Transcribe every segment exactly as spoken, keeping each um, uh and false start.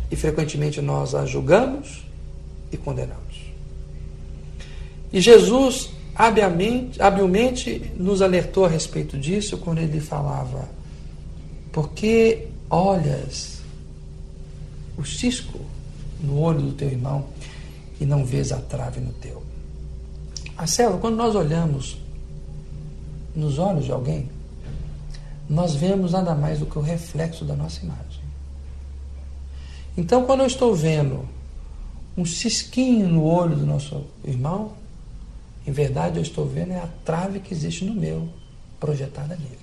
e frequentemente nós a julgamos e condenamos. E Jesus habilmente, habilmente nos alertou a respeito disso quando ele falava: por que olhas o cisco no olho do teu irmão e não vês a trave no teu? Marcelo, quando nós olhamos nos olhos de alguém, nós vemos nada mais do que o reflexo da nossa imagem. Então, quando eu estou vendo um cisquinho no olho do nosso irmão, em verdade eu estou vendo é a trave que existe no meu, projetada nele.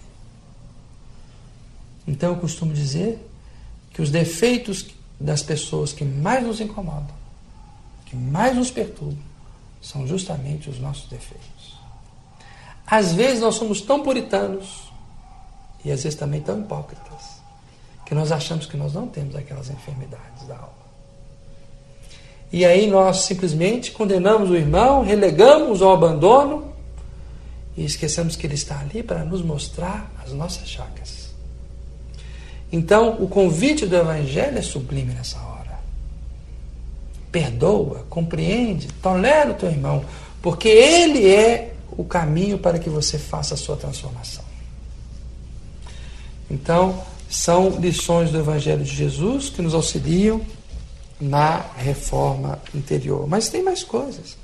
Então eu costumo dizer que os defeitos das pessoas que mais nos incomodam, que mais nos perturbam, são justamente os nossos defeitos. Às vezes nós somos tão puritanos e às vezes também tão hipócritas que nós achamos que nós não temos aquelas enfermidades da alma. E aí nós simplesmente condenamos o irmão, relegamos ao abandono e esquecemos que ele está ali para nos mostrar as nossas chagas. Então, o convite do Evangelho é sublime nessa hora. Perdoa, compreende, tolera o teu irmão, porque ele é o caminho para que você faça a sua transformação. Então, são lições do Evangelho de Jesus que nos auxiliam na reforma interior. Mas tem mais coisas.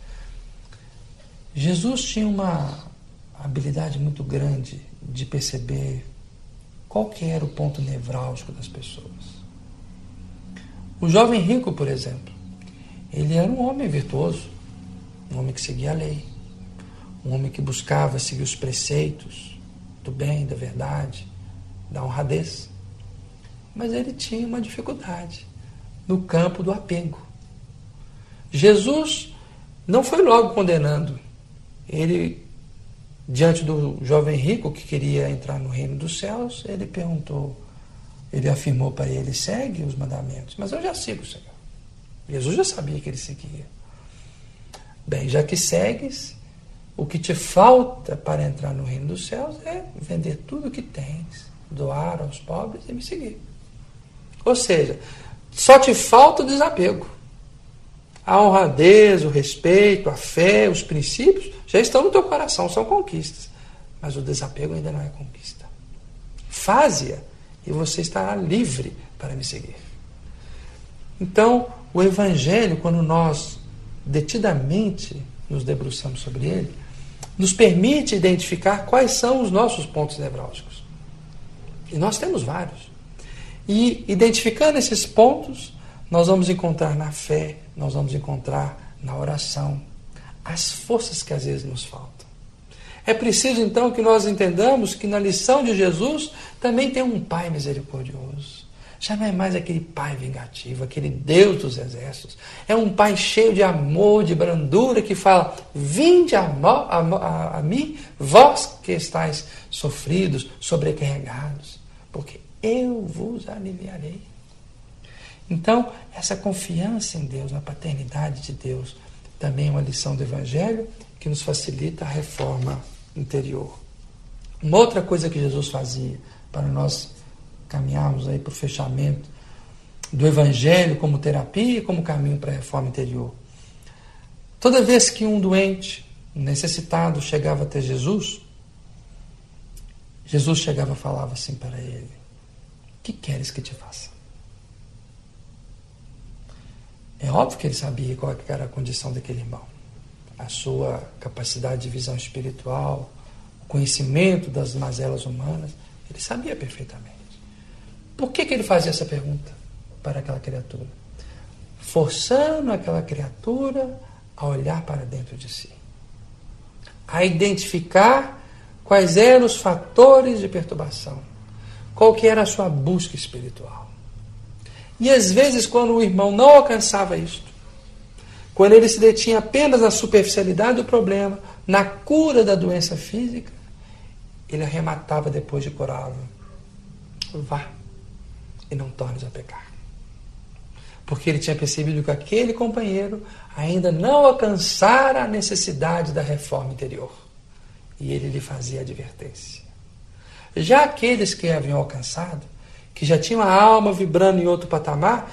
Jesus tinha uma habilidade muito grande de perceber qual que era o ponto nevrálgico das pessoas. O jovem rico, por exemplo, ele era um homem virtuoso, um homem que seguia a lei, um homem que buscava seguir os preceitos do bem, da verdade, da honradez. Mas ele tinha uma dificuldade no campo do apego. Jesus não foi logo condenando. Ele, diante do jovem rico que queria entrar no reino dos céus, ele perguntou, ele afirmou para ele: segue os mandamentos. Mas eu já sigo, Senhor. Jesus já sabia que ele seguia. Bem, já que segues, o que te falta para entrar no reino dos céus é vender tudo o que tens, doar aos pobres e me seguir. Ou seja, só te falta o desapego. A honradez, o respeito, a fé, os princípios já estão no teu coração, são conquistas. Mas o desapego ainda não é conquista. Faze-a e você estará livre para me seguir. Então, o Evangelho, quando nós detidamente nos debruçamos sobre ele, nos permite identificar quais são os nossos pontos nevrálgicos. E nós temos vários. E, identificando esses pontos, nós vamos encontrar na fé, nós vamos encontrar na oração as forças que às vezes nos faltam. É preciso, então, que nós entendamos que na lição de Jesus também tem um Pai misericordioso. Já não é mais aquele Pai vingativo, aquele Deus dos exércitos. É um Pai cheio de amor, de brandura, que fala: vinde a, a, a, a mim, vós que estáis sofridos, sobrecarregados, porque eu vos aliviarei. Então, essa confiança em Deus, na paternidade de Deus, também é uma lição do Evangelho que nos facilita a reforma interior. Uma outra coisa que Jesus fazia para nós caminharmos aí para o fechamento do Evangelho como terapia e como caminho para a reforma interior. Toda vez que um doente, um necessitado, chegava até Jesus, Jesus chegava e falava assim para ele: o que queres que te faça? É óbvio que ele sabia qual era a condição daquele irmão. A sua capacidade de visão espiritual, o conhecimento das mazelas humanas, ele sabia perfeitamente. Por que que ele fazia essa pergunta para aquela criatura? Forçando aquela criatura a olhar para dentro de si, a identificar quais eram os fatores de perturbação, qual que era a sua busca espiritual. E às vezes, quando o irmão não alcançava isto, quando ele se detinha apenas na superficialidade do problema, na cura da doença física, ele arrematava depois de curá-lo: vá e não tornes a pecar. Porque ele tinha percebido que aquele companheiro ainda não alcançara a necessidade da reforma interior. E ele lhe fazia advertência. Já aqueles que haviam alcançado, que já tinham a alma vibrando em outro patamar,